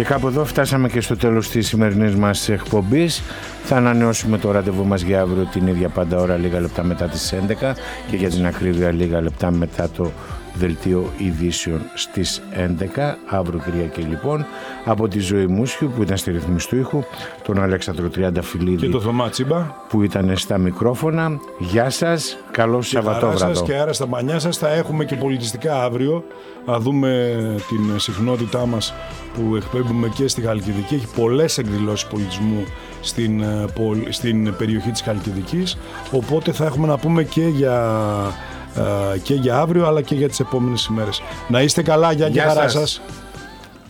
Και κάπου εδώ φτάσαμε και στο τέλος της σημερινής μας εκπομπής. Θα ανανεώσουμε το ραντεβού μας για αύριο την ίδια πάντα ώρα, λίγα λεπτά μετά τις 11 και για την ακρίβεια λίγα λεπτά μετά το δελτίο ειδήσεων στις 11. Αύριο Κυριακή λοιπόν, από τη Ζωή Μούσιου που ήταν στη ρυθμίση του ήχου, τον Αλέξανδρο Τριανταφυλλίδη και το Θωμά Τσίμπα που ήταν στα μικρόφωνα. Γεια σας, καλό Σαββατόβραδο. Και άρα στα μανιά σας. Θα έχουμε και πολιτιστικά αύριο. Να δούμε την συχνότητά μας που εκπέμπουμε και στη Χαλκιδική. Έχει πολλές εκδηλώσεις πολιτισμού στην περιοχή της Χαλκιδικής. Οπότε θα έχουμε να πούμε και για αύριο αλλά και για τις επόμενες ημέρες. Να είστε καλά, γεια και χαρά σας.